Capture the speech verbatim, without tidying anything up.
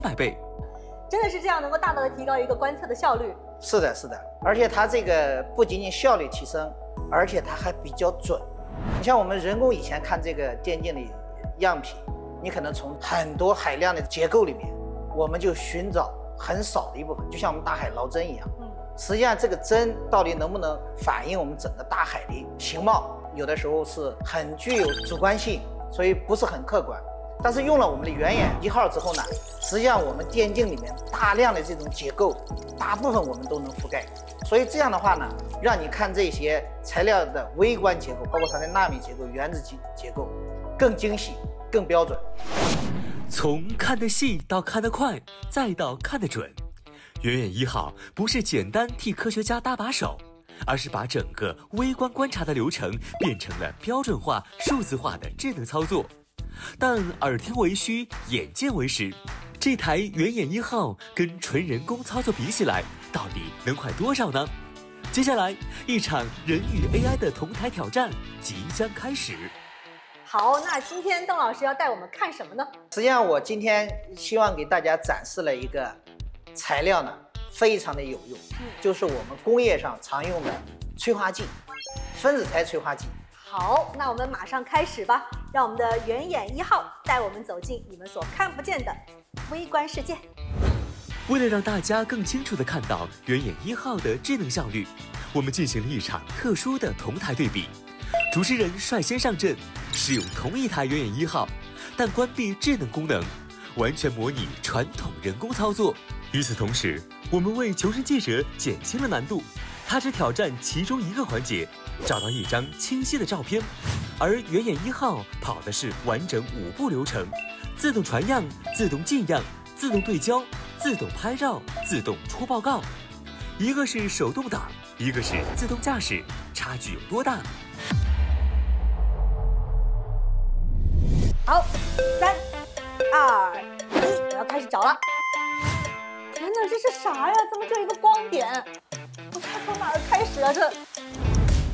百倍。 真的是这样，能够大大的提高一个观测的效率。 是的，是的，而且它这个不仅仅效率提升，而且它还比较准。你像我们人工以前看这个电镜的样品，你可能从很多海量的结构里面，我们就寻找很少的一部分，就像我们大海捞针一样。嗯，实际上这个针到底能不能反映我们整个大海的形貌，有的时候是很具有主观性，所以不是很客观。但是用了我们的圆眼一号之后呢，实际上我们电镜里面大量的这种结构，大部分我们都能覆盖。所以这样的话呢，让你看这些材料的微观结构，包括它的纳米结构、原子结结构，更精细、更标准。 从看得细到看得快，再到看得准，圆眼一号不是简单替科学家搭把手，而是把整个微观观察的流程变成了标准化、数字化的智能操作。但耳听为虚，眼见为实，这台圆眼一号跟纯人工操作比起来，到底能快多少呢？接下来，一场人与 A I 的同台挑战即将开始。 好，那今天邓老师要带我们看什么呢？ 实际上，我今天希望给大家展示了一个材料呢，非常的有用，嗯、就是我们工业上常用的催化剂，分子态催化剂。 好，那我们马上开始吧，让我们的圆眼一号带我们走进你们所看不见的微观世界。 为了让大家更清楚地看到圆眼一号的智能效率，我们进行了一场特殊的同台对比。主持人率先上阵，使用同一台圆眼一号，但关闭智能功能，完全模拟传统人工操作。与此同时，我们为求生记者减轻了难度，他只挑战其中一个环节，找到一张清晰的照片，而圆眼一号跑的是完整五步流程：自动传样、自动进样、自动对焦、自动拍照、自动出报告。一个是手动挡，一个是自动驾驶，差距有多大？ 好，三、二、一，我要开始找了。天哪，这是啥呀？怎么就一个光点？我猜从哪儿开始啊？这